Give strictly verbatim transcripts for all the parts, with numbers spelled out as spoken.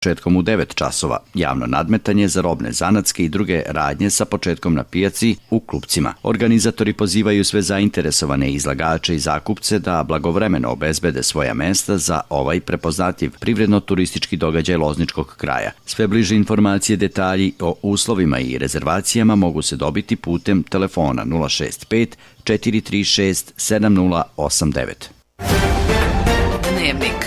početkom u devet časova, javno nadmetanje za robne zanatske i druge radnje sa početkom na pijaci u klupcima. Organizatori pozivaju sve zainteresovane izlagače i zakupce da blagovremeno obezbede svoja mesta za ovaj prepoznatljiv privredno-turistički događaj Lozničkog kraja. Sve bliže informacije, detalji o uslovima i rezervacijama mogu se dobiti putem telefona nula šest pet četiri tri šest sedam nula osam devet. Dnevnik.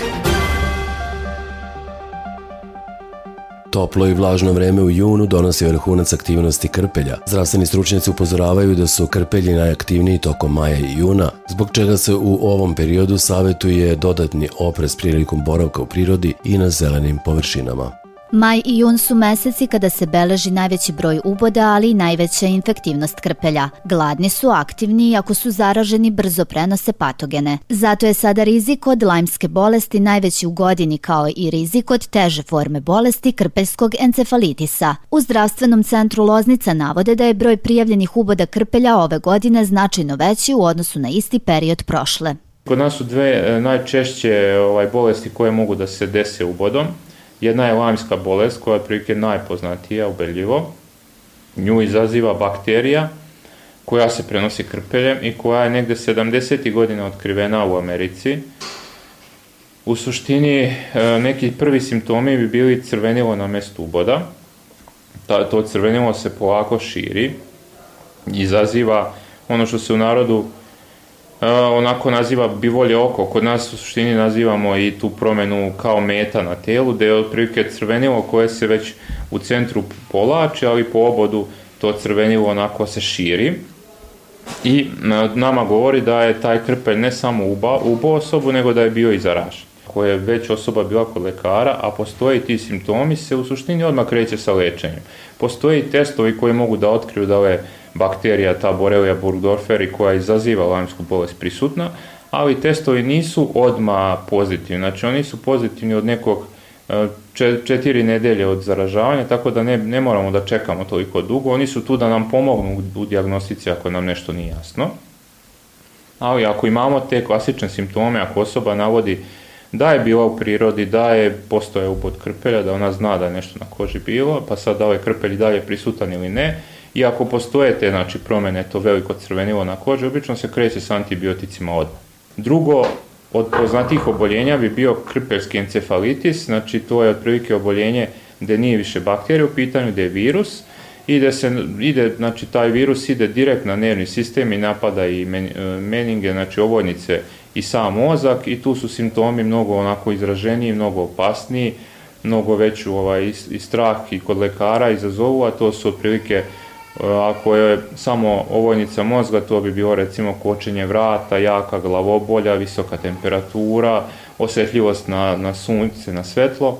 Toplo i vlažno vreme u junu donosi vrhunac aktivnosti krpelja. Zdravstveni stručnjaci upozoravaju da su krpelji najaktivniji tokom maja i juna, zbog čega se u ovom periodu savjetuje dodatni oprez prilikom boravka u prirodi i na zelenim površinama. Maj i jun su meseci kada se beleži najveći broj uboda, ali i najveća infektivnost krpelja. Gladni su, aktivni i ako su zaraženi brzo prenose patogene. Zato je sada rizik od lajmske bolesti najveći u godini, kao i rizik od teže forme bolesti krpeljskog encefalitisa. U Zdravstvenom centru Loznica navode da je broj prijavljenih uboda krpelja ove godine značajno veći u odnosu na isti period prošle. Kod nas su dve najčešće ovaj, bolesti koje mogu da se dese ubodom. Jedna je lajmska bolest koja je otprilike najpoznatija, ubedljivo. Nju izaziva bakterija koja se prenosi krpeljem i koja je negde sedamdesetih godina otkrivena u Americi. U suštini neki prvi simptomi bi bili crvenilo na mestu uboda. To crvenilo se polako širi, izaziva ono što se u narodu onako naziva bivolje oko. Kod nas u suštini nazivamo i tu promenu kao meta na telu, da je otprilike crvenilo koje se već u centru povlači, ali po obodu to crvenilo onako se širi i nama govori da je taj krpelj ne samo ubao osobu, nego da je bio i zaražen. Ako je već osoba bila kod lekara, a postoji ti simptomi, se u suštini odmah kreće sa lečenjem. Postoji testovi koji mogu da otkriju da je bakterija, ta Borrelia burgdorferi, koja izaziva lajmsku bolest prisutna, ali testovi nisu odmah pozitivni. Znači oni su pozitivni od nekog četiri nedelje od zaražavanja, tako da ne, ne moramo da čekamo toliko dugo. Oni su tu da nam pomognu u dijagnostici ako nam nešto nije jasno. Ali ako imamo te klasične simptome, ako osoba navodi da je bila u prirodi, da je postojao ubod krpelja, da ona zna da je nešto na koži bilo, pa sad da ovaj krpelj dalje prisutan ili ne, i ako postoje te znači, promjene, to veliko crvenilo na koži, obično se kreće s antibioticima odmah. Drugo od poznatih oboljenja bi bio krpeljski encefalitis, znači to je otprilike oboljenje gdje nije više bakterija u pitanju, gdje je virus, i da se ide, znači taj virus ide direkt na nervni sistem i napada i meninge, znači ovojnice i sam mozak, i tu su simptomi mnogo onako izraženiji, mnogo opasniji, mnogo veću ovaj, i strah i kod lekara izazovu, a to su otprilike, ako je samo ovojnica mozga, to bi bilo recimo kočenje vrata, jaka glavobolja, visoka temperatura, osjetljivost na, na sunce, na svetlo.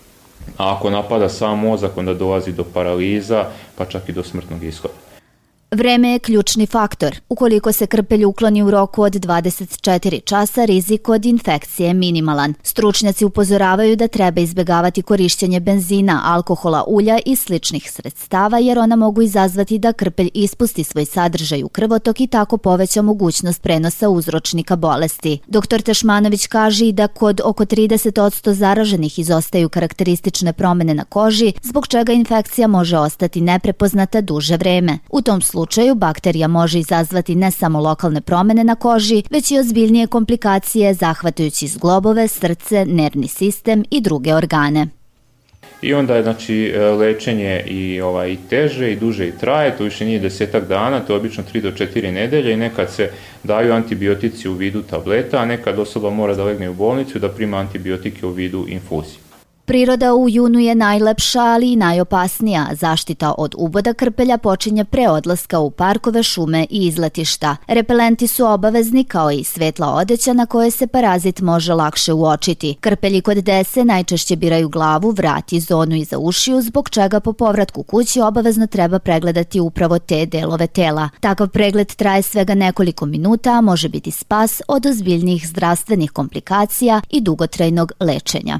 A ako napada sam mozak, onda dolazi do paraliza, pa čak i do smrtnog ishoda. Vreme je ključni faktor. Ukoliko se krpelj ukloni u roku od dvadeset četiri časa, rizik od infekcije je minimalan. Stručnjaci upozoravaju da treba izbjegavati korišćenje benzina, alkohola, ulja i sličnih sredstava, jer ona mogu izazvati da krpelj ispusti svoj sadržaj u krvotok i tako poveća mogućnost prenosa uzročnika bolesti. Doktor Tešmanović kaže i da kod oko trideset posto zaraženih izostaju karakteristične promjene na koži, zbog čega infekcija može ostati neprepoznata duže vreme. U tom slučaju bakterija može izazvati ne samo lokalne promjene na koži, već i ozbiljnije komplikacije zahvatajući zglobove, srce, nervni sistem i druge organe. I onda je znači lečenje i ovaj i teže i duže i traje, to više nije desetak dana, to je obično tri do četiri nedelje, i nekad se daju antibiotici u vidu tableta, a nekad osoba mora da legne u bolnicu da prima antibiotike u vidu infuzije. Priroda u junu je najlepša, ali i najopasnija. Zaštita od uboda krpelja počinje pre odlaska u parkove, šume i izletišta. Repelenti su obavezni, kao i svetla odeća na koje se parazit može lakše uočiti. Krpelji kod dese najčešće biraju glavu, vrat i zonu iza ušiju, zbog čega po povratku kući obavezno treba pregledati upravo te delove tela. Takav pregled traje svega nekoliko minuta, a može biti spas od ozbiljnijih zdravstvenih komplikacija i dugotrajnog lečenja.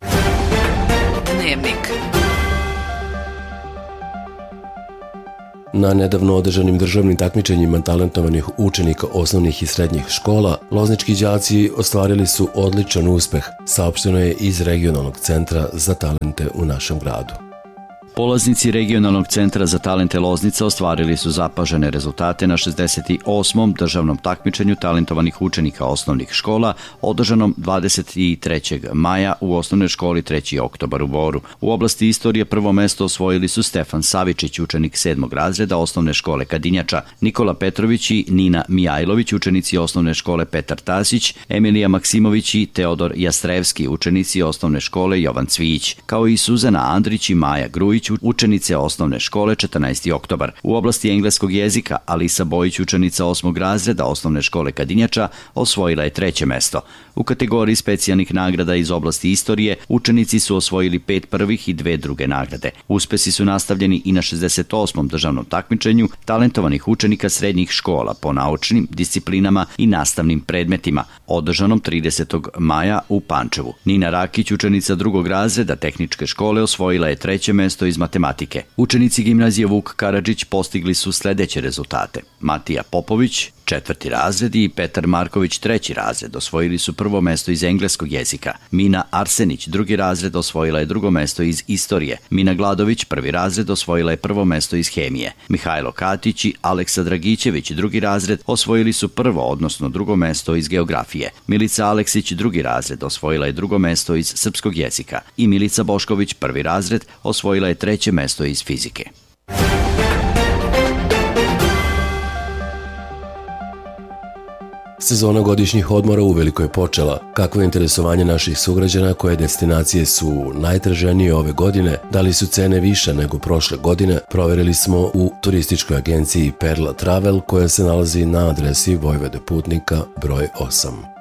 Dnevnik. Na nedavno održanim državnim takmičenjima talentovanih učenika osnovnih i srednjih škola, loznički đaci ostvarili su odličan uspeh, saopšteno je iz Regionalnog centra za talente u našem gradu. Polaznici Regionalnog centra za talente Loznica ostvarili su zapažene rezultate na šezdeset osmom državnom takmičenju talentovanih učenika osnovnih škola održanom dvadeset trećeg maja u osnovnoj školi treći oktobar u Boru. U oblasti istorije prvo mesto osvojili su Stefan Savičić, učenik sedmog razreda osnovne škole Kadinjača, Nikola Petrović i Nina Mijajlović, učenici osnovne škole Petar Tasić, Emilija Maksimović i Teodor Jastrevski, učenici osnovne škole Jovan Cvijić, kao i Suzana Andrić i Maja Grujić, učenice osnovne škole četrnaesti oktobar. U oblasti engleskog jezika Alisa Bojić, učenica osmog razreda osnovne škole Kadinjača, osvojila je treće mesto. U kategoriji specijalnih nagrada iz oblasti istorije učenici su osvojili pet prvih i dve druge nagrade. Uspesi su nastavljeni i na šezdeset osmom državnom takmičenju talentovanih učenika srednjih škola po naučnim disciplinama i nastavnim predmetima, održanom tridesetog maja u Pančevu. Nina Rakić, učenica drugog razreda tehničke škole, osvojila je treće mesto iz matematike. Učenici gimnazije Vuk Karadžić postigli su sledeće rezultate. Matija Popović, četvrti razred, i Petar Marković, treći razred, osvojili su prvo mesto iz engleskog jezika. Mina Arsenić, drugi razred, osvojila je drugo mesto iz istorije. Mina Gladović, prvi razred, osvojila je prvo mesto iz hemije. Mihajlo Katić i Aleksa Dragićević, drugi razred, osvojili su prvo, odnosno drugo mesto iz geografije. Milica Aleksić, drugi razred, osvojila je drugo mesto iz srpskog jezika. I Milica Bošković, prvi razred, osvojila je treće mesto iz fizike. Sezona godišnjih odmora uveliko je počela. Kakvo je interesovanje naših sugrađana, koje destinacije su najtraženije ove godine, da li su cene više nego prošle godine, proverili smo u turističkoj agenciji Perla Travel, koja se nalazi na adresi Vojvode Putnika broj osam.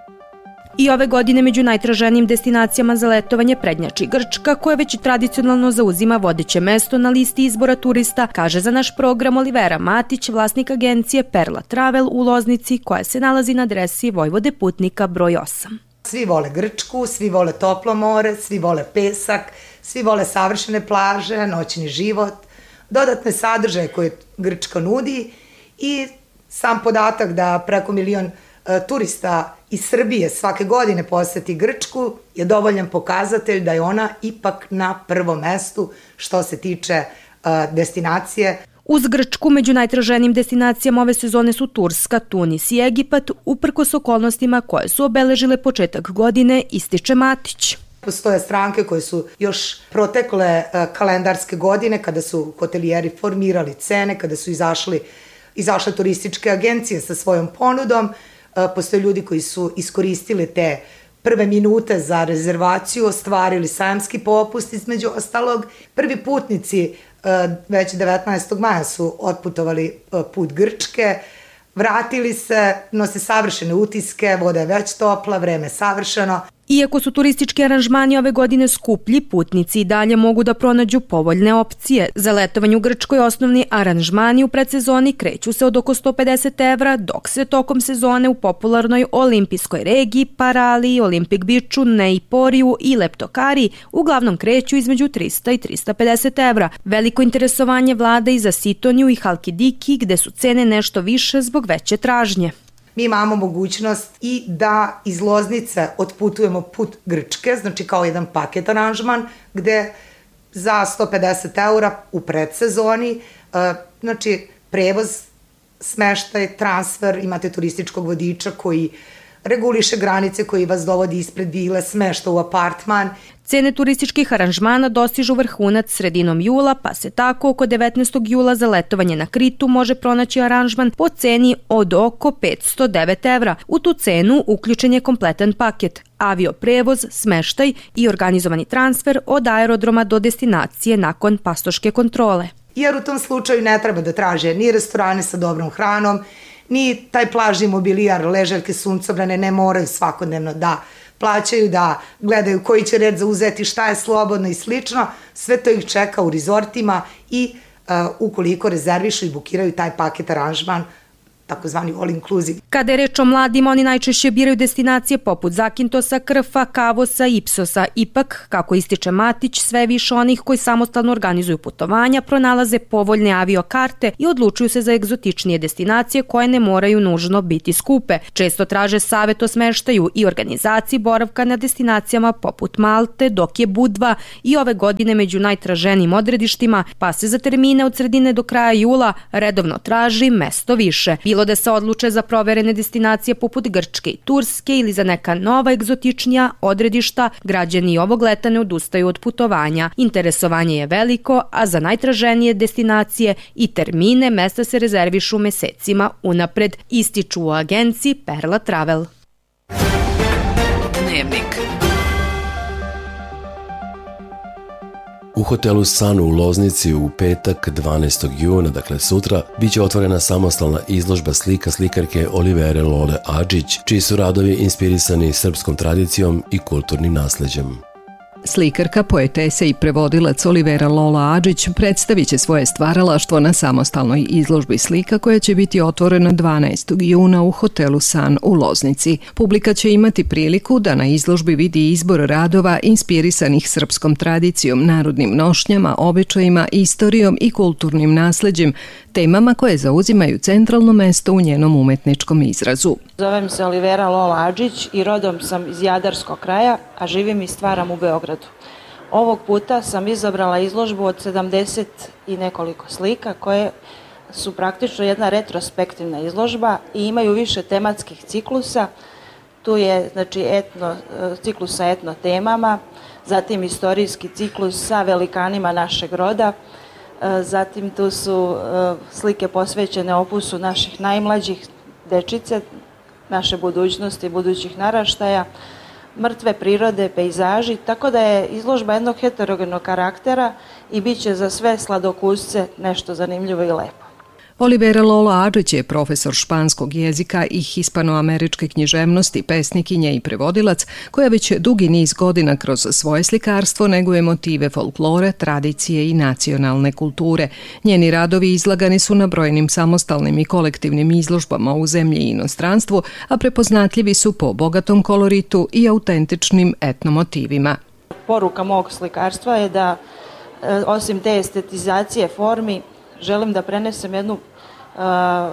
I ove godine među najtraženijim destinacijama za letovanje prednjači Grčka, koja već tradicionalno zauzima vodeće mesto na listi izbora turista, kaže za naš program Olivera Matić, vlasnik agencije Perla Travel u Loznici, koja se nalazi na adresi Vojvode Putnika broj osam. Svi vole Grčku, svi vole toplo more, svi vole pesak, svi vole savršene plaže, noćni život, dodatne sadržaje koje Grčka nudi i sam podatak da preko milion turista iz Srbije svake godine poseti Grčku je dovoljan pokazatelj da je ona ipak na prvom mestu što se tiče destinacije. Uz Grčku među najtraženijim destinacijama ove sezone su Turska, Tunis i Egipat, uprkos okolnostima koje su obeležile početak godine, ističe Matić. Postoje stranke koje su još protekle kalendarske godine, kada su hotelijeri formirali cene, kada su izašli, izašle turističke agencije sa svojom ponudom. Postoje ljudi koji su iskoristili te prve minute za rezervaciju, ostvarili sajamski popust između ostalog. Prvi putnici već devetnaestog maja su otputovali put Grčke, vratili se, nose savršene utiske, voda je već topla, vreme je savršeno. Iako su turistički aranžmani ove godine skuplji, putnici i dalje mogu da pronađu povoljne opcije. Za letovanje u Grčkoj osnovni aranžmani u predsezoni kreću se od oko sto pedeset evra, dok se tokom sezone u popularnoj olimpijskoj regiji, Paraliji, Olimpik Biču, Neiporiju i Leptokari uglavnom kreću između trista i trista pedeset evra. Veliko interesovanje vlada i za Sitoniju i Halkidiki, gde su cene nešto više zbog veće tražnje. Mi imamo mogućnost i da iz Loznice otputujemo put Grčke, znači kao jedan paket aranžman, gde za sto pedeset eura u predsezoni, znači prevoz, smeštaj, transfer, imate turističkog vodiča koji reguliše granice, koji vas dovodi ispred vile, smešta u apartman. Cene turističkih aranžmana dostižu vrhunac sredinom jula, pa se tako oko devetnaestog jula za letovanje na Kritu može pronaći aranžman po ceni od oko petsto devet evra. U tu cenu uključen je kompletan paket, avioprevoz, smeštaj i organizovani transfer od aerodroma do destinacije nakon pasoške kontrole. Jer u tom slučaju ne treba da traže ni restorane sa dobrom hranom, ni taj plažni mobilijar, ležaljke, suncobrane ne moraju svakodnevno da plaćaju, da gledaju koji će red zauzeti, šta je slobodno i slično. Sve to ih čeka u rezortima i uh, ukoliko rezervišu i bukiraju taj paket aranžman, takozvani all inclusive. Kada je reč o mladima, oni najčešće biraju destinacije poput Zakintosa, Krfa, Kavosa, Ipsosa. Ipak, kako ističe Matić, sve više onih koji samostalno organizuju putovanja, pronalaze povoljne aviokarte i odlučuju se za egzotičnije destinacije koje ne moraju nužno biti skupe. Često traže savet o smeštaju i organizaciji boravka na destinacijama poput Malte, dok je Budva i ove godine među najtraženijim odredištima, pa se za termine od sredine do kraja jula redovno traži mesto više. Bilo da se odluče za proverene destinacije poput Grčke i Turske ili za neka nova egzotičnija odredišta, građani ovog leta ne odustaju od putovanja. Interesovanje je veliko, a za najtraženije destinacije i termine mesta se rezervišu mesecima unapred, ističu u agenciji Perla Travel. Dnevnik. U hotelu Sun u Loznici u petak dvanaestog juna, dakle sutra, bit će otvorena samostalna izložba slika slikarke Olivere Lole Adžić, čiji su radovi inspirisani srpskom tradicijom i kulturnim nasleđem. Slikarka, poetesa i prevodilac Olivera Lola Adžić predstavit će svoje stvaralaštvo na samostalnoj izložbi slika koja će biti otvorena dvanaestog juna u hotelu Sun u Loznici. Publika će imati priliku da na izložbi vidi izbor radova inspirisanih srpskom tradicijom, narodnim nošnjama, običajima, istorijom i kulturnim nasleđem, temama koje zauzimaju centralno mesto u njenom umetničkom izrazu. Zovem se Olivera Lola Adžić i rodom sam iz Jadarskog kraja, a živim i stvaram u Beogradu. Ovog puta sam izabrala izložbu od sedamdeset i nekoliko slika koje su praktično jedna retrospektivna izložba i imaju više tematskih ciklusa. Tu je znači etno, ciklus sa etno temama, zatim istorijski ciklus sa velikanima našeg roda, zatim tu su slike posvećene opusu naših najmlađih dečice, naše budućnosti, budućih naraštaja, mrtve prirode, pejzaži, tako da je izložba jednog heterogenog karaktera i bit će za sve sladokusce nešto zanimljivo i lepo. Olivera Lola Adžić je profesor španskog jezika i hispanoameričke književnosti, pesnikinja i prevodilac, koja već dugi niz godina kroz svoje slikarstvo neguje motive folklore, tradicije i nacionalne kulture. Njeni radovi izlagani su na brojnim samostalnim i kolektivnim izložbama u zemlji i inostranstvu, a prepoznatljivi su po bogatom koloritu i autentičnim etnomotivima. Poruka mog slikarstva je da, osim te estetizacije formi, želim da prenesem jednu uh,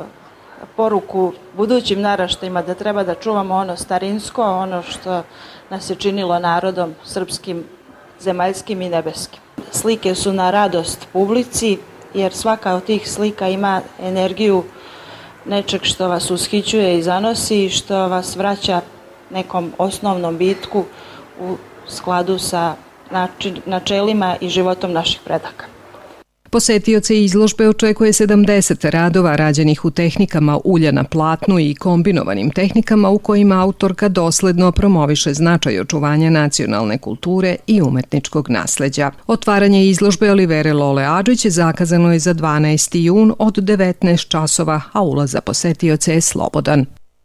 poruku budućim naraštajima da treba da čuvamo ono starinsko, ono što nas je činilo narodom srpskim, zemaljskim i nebeskim. Slike su na radost publici, jer svaka od tih slika ima energiju nečeg što vas ushićuje i zanosi i što vas vraća nekom osnovnom bitku u skladu sa način, načelima i životom naših predaka. Posetioce izložbe očekuje sedamdeset radova rađenih u tehnikama ulja na platnu i kombinovanim tehnikama u kojima autorka dosledno promoviše značaj očuvanja nacionalne kulture i umetničkog nasleđa. Otvaranje izložbe Olivere Lole Adžić zakazano je za dvanaesti jun od devetnaest časova, a ulaz za posetioce je slobodan.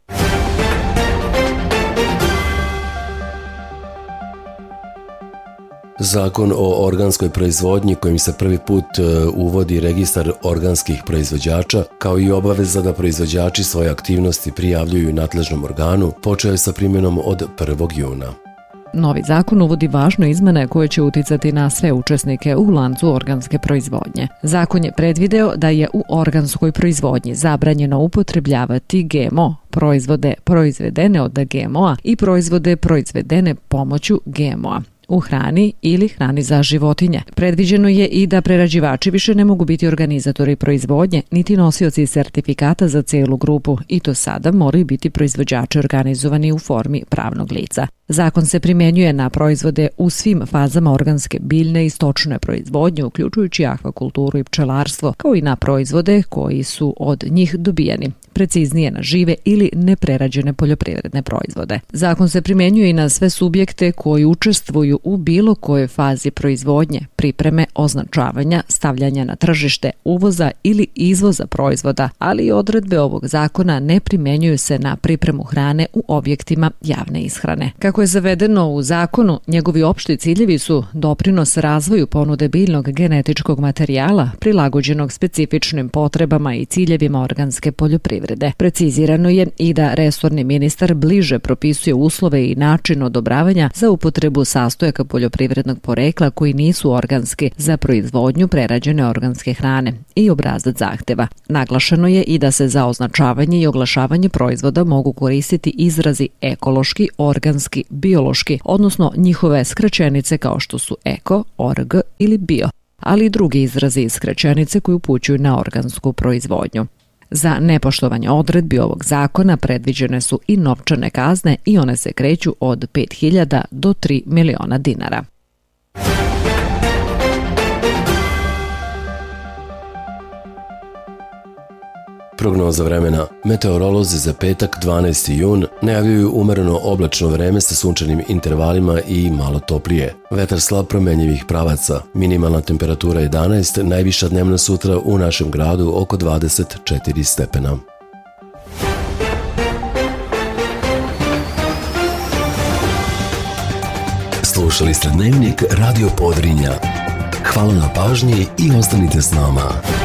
Zakon o organskoj proizvodnji kojim se prvi put uvodi registar organskih proizvođača, kao i obaveza da proizvođači svoje aktivnosti prijavljuju nadležnom organu, počeo je sa primjenom od prvog juna. Novi zakon uvodi važne izmene koje će uticati na sve učesnike u lancu organske proizvodnje. Zakon je predvideo da je u organskoj proizvodnji zabranjeno upotrebljavati G M O, proizvode proizvedene od G M O-a i proizvode proizvedene pomoću G M O-a u hrani ili hrani za životinje. Predviđeno je i da prerađivači više ne mogu biti organizatori proizvodnje, niti nosioci sertifikata za celu grupu, i to sada moraju biti proizvođači organizovani u formi pravnog lica. Zakon se primjenjuje na proizvode u svim fazama organske, biljne i stočne proizvodnje, uključujući akvakulturu i pčelarstvo, kao i na proizvode koji su od njih dobijeni, preciznije na žive ili neprerađene poljoprivredne proizvode. Zakon se primjenjuje i na sve subjekte koji učestvuju u bilo kojoj fazi proizvodnje, pripreme, označavanja, stavljanja na tržište, uvoza ili izvoza proizvoda, ali i odredbe ovog zakona ne primjenjuju se na pripremu hrane u objektima javne ishrane. Kako je zavedeno u zakonu, njegovi opšti ciljevi su doprinos razvoju ponude biljnog genetičkog materijala prilagođenog specifičnim potrebama i ciljevima organske poljoprivrede. Precizirano je i da resorni ministar bliže propisuje uslove i način odobravanja za upotrebu sastojaka poljoprivrednog porekla koji nisu organski za proizvodnju prerađene organske hrane i obrazac zahteva. Naglašeno je i da se za označavanje i oglašavanje proizvoda mogu koristiti izrazi ekološki, organski, biološki, odnosno njihove skraćenice kao što su eko, org ili bio, ali i drugi izrazi i skraćenice koji upućuju na organsku proizvodnju. Za nepoštovanje odredbi ovog zakona predviđene su i novčane kazne i one se kreću od pet hiljada do tri miliona dinara. Prognoza vremena. Meteorolozi za petak dvanaesti jun najavljuju umereno oblačno vreme sa sunčanim intervalima i malo toplije. Vetar slab promenjivih pravaca. Minimalna temperatura jedanaest, najviša dnevna sutra u našem gradu oko dvadeset četiri stepena. Slušali ste Dnevnik Radio Podrinja. Hvala na pažnji i ostanite s nama.